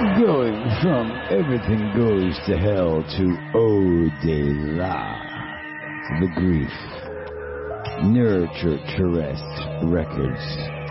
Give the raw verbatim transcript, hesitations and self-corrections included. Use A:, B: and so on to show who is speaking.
A: Going from Everything Goes to Hell to Oh De La, The Grief, Nurture Terrestre Records.